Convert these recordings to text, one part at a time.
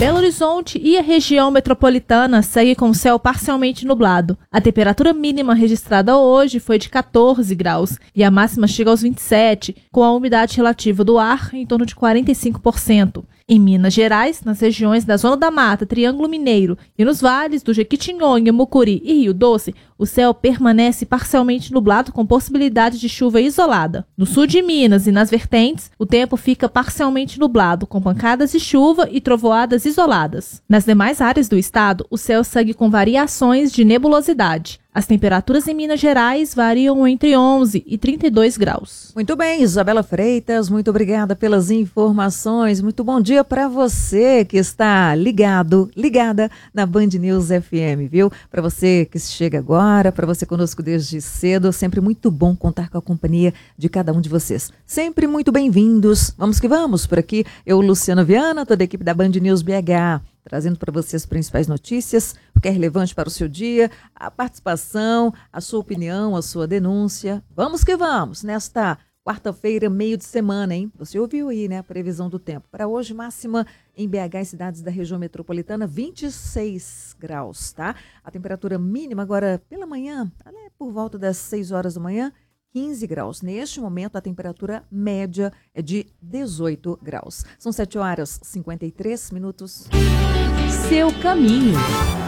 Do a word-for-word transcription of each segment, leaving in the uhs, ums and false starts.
Belo Horizonte e a região metropolitana segue com céu parcialmente nublado. A temperatura mínima registrada hoje foi de catorze graus e a máxima chega aos vinte e sete, com a umidade relativa do ar em torno de quarenta e cinco por cento. Em Minas Gerais, nas regiões da Zona da Mata, Triângulo Mineiro e nos vales do Jequitinhonha, Mucuri e Rio Doce, o céu permanece parcialmente nublado com possibilidade de chuva isolada. No sul de Minas e nas vertentes, o tempo fica parcialmente nublado, com pancadas de chuva e trovoadas isoladas. Nas demais áreas do estado, o céu segue com variações de nebulosidade. As temperaturas em Minas Gerais variam entre onze e trinta e dois graus. Muito bem, Isabela Freitas, muito obrigada pelas informações. Muito bom dia para você que está ligado, ligada na Band News F M, viu? Para você que chega agora, para você conosco desde cedo, sempre muito bom contar com a companhia de cada um de vocês. Sempre muito bem-vindos. Vamos que vamos, por aqui eu, Luciana Viana, toda a equipe da Band News B H, trazendo para você as principais notícias, o que é relevante para o seu dia, a participação, a sua opinião, a sua denúncia. Vamos que vamos, nesta quarta-feira, meio de semana, hein? Você ouviu aí, né, a previsão do tempo. Para hoje, máxima em B H e cidades da região metropolitana, vinte e seis graus, tá? A temperatura mínima agora pela manhã, ela é por volta das seis horas da manhã, quinze graus. Neste momento, a temperatura média é de dezoito graus. São sete horas e cinquenta e três minutos. Seu caminho.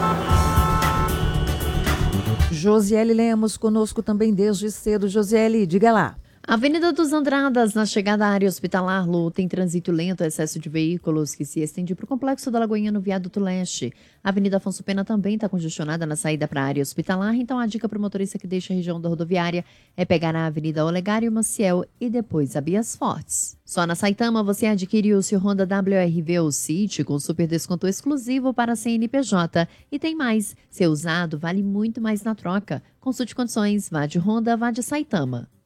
Josiele Lemos conosco também desde cedo. Josiele, diga lá. Avenida dos Andradas, na chegada à área hospitalar, Lu, tem trânsito lento, excesso de veículos que se estende para o Complexo da Lagoinha no Viaduto Leste. A Avenida Afonso Pena também está congestionada na saída para a área hospitalar, então a dica para o motorista que deixa a região da rodoviária é pegar a Avenida Olegário Maciel e depois a Bias Fortes. Só na Saitama você adquire o seu Honda W R V ou City com super desconto exclusivo para C N P J. E tem mais, ser usado vale muito mais na troca. Consulte condições, vá de Honda, vá de Saitama.